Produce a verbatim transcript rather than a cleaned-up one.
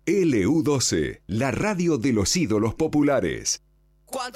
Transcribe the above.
L U doce, la radio de los ídolos populares.